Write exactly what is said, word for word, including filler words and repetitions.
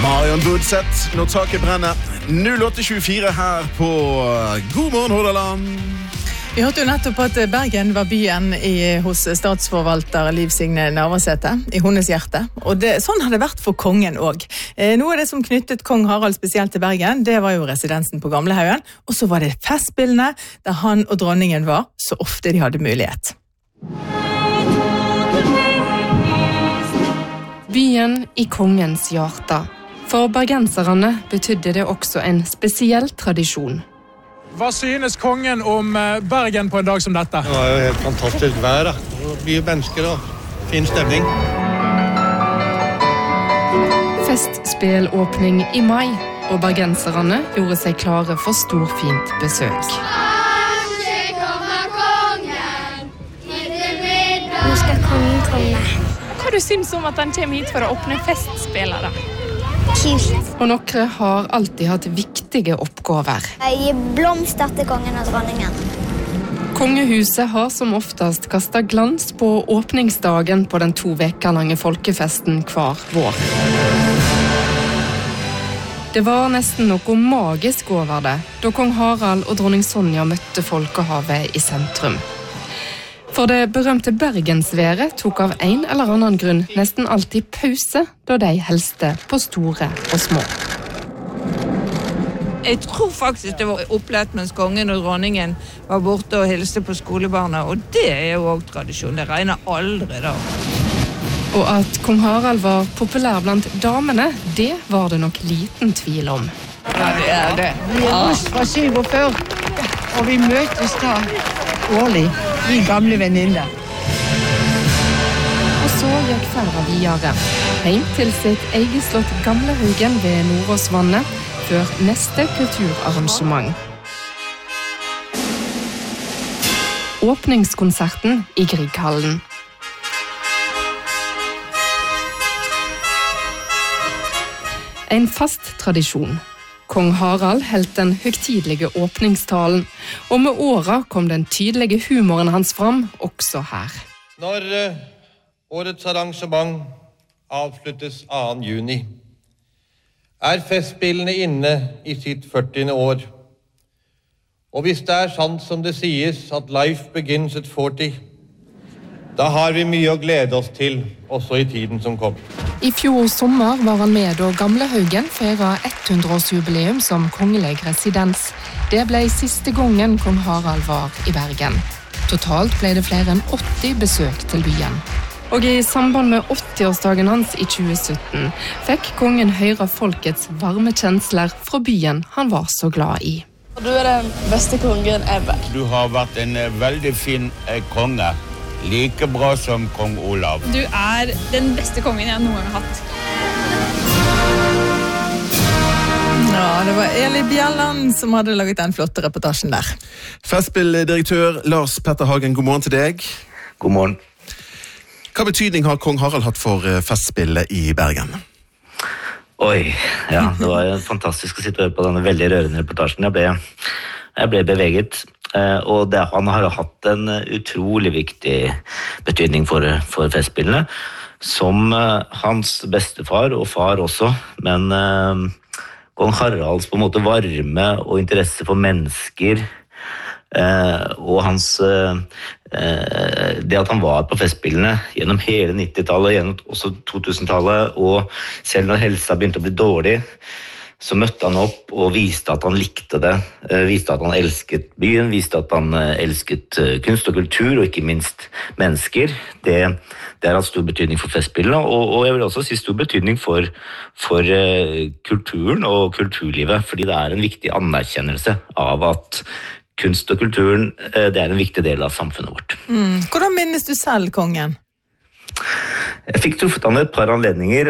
Marion Budseth, når taket brenner. null åtte tjuefire her på God morgen, Hordaland. Vi hørte jo nettopp at Bergen var byen i, hos statsforvalter Liv Signe Navarsete, i hennes hjerte. Og det, sånn har det vært for kongen også. Eh, noe av det som knyttet kong Harald spesielt til Bergen, det var jo residensen på Gamlehaugen. Og så var det festspillene, der han og dronningen var, så ofte de hadde mulighet. Byen i kongens hjerte. For bergenserne betydde det også en spesiell tradisjon. Hva synes kongen om Bergen på en dag som dette? Det var jo helt fantastisk vær, da. Mye mennesker og fin stemning. Festspillåpning i mai, og bergenserne gjorde seg klare for storfint besøk. Nå skal kongen komme. Hva du synes om at han kommer hit for å åpne festspillere? Kult. Og noen har alltid hatt viktige oppgaver. Gi blomster til kongen og dronningen. Kongehuset har som oftest kastet glans på åpningsdagen på den to veker lange folkefesten hver vår. Det var nesten noe magisk over det, da kong Harald og dronning Sonja møtte folkehavet i sentrum. For det berømte Bergensværet tok av en eller annen grunn nesten alltid pause da de helste på store og små. Jeg tror faktisk det var opplevd mens kongen og dronningen var borte og hilste på skolebarna, og det er jo også tradisjon, det regner aldri da. Og at kong Harald var populær blant damene, det var det nok liten tvil om. Ja, det er det. Vi er oss fra syvogfyrre, og vi møtes da årlig, vi gamle venninner. Og så gikk ferda videre, hjem til sitt eget slott Gamlehaugen ved Nordåsvannet, før neste kulturarrangement. Åpningskonserten i Grieghallen. En fast tradisjon. Kong Harald helt den høgtidlige åpningstalen, og med åra kom den tydelige humoren hans fram også her. Når uh, årets arrangement avsluttes anden juni, er festspillene inne i sitt førtiende år. Og hvis det er sant som det sies at life begins at forty, da har vi mye å glede oss til, også i tiden som kom. I fjor sommer var han med da Gamlehaugen feiret hundre-årsjubileum som kongelig residens. Det ble siste gangen kong Harald var i Bergen. Totalt ble det flere enn åtti besøk til byen. Og i samband med åtti-årsdagen hans i tjue sytten fikk kongen høre folkets varme kjensler fra byen han var så glad i. Du er den beste kongen ever. Du har vært en veldig fin eh, konge. Like bra som kong Olav. Du er den beste kongen jeg noen gang har hatt. Ja, det var Eli Bjelland som hadde laget den flotte reportasjen der. Festspilldirektør Lars Petter Hagen, god morgen til deg. God morgen. Hva betydning har kong Harald hatt for festspillet i Bergen? Oi, ja, det var fantastisk å sitte og høre på denne veldig rørende reportasjen. Jeg ble, jeg ble beveget. Og det, han har hatt en utrolig viktig betydning for, for festspillene, som uh, hans bestefar og far også, men uh, kong Haralds på en måte varme og interesse for mennesker, uh, og hans uh, uh, det at han var på festspillene gjennom hele nittitallet, gjennom også to-tusentallet, og selv når helsa begynte å bli dårlig, så møtte han opp og viste at han likte det, viste at han elsket byen, viste at han elsket kunst og kultur, og ikke minst mennesker. Det, det har hatt stor betydning for festspillene, og, og jeg vil også si stor betydning for, for kulturen og kulturlivet, fordi det er en viktig anerkjennelse av at kunst og kulturen, det er en viktig del av samfunnet vårt. Mm. Hvordan minnes du selv, kongen? Jeg fikk truffet han et par anledninger,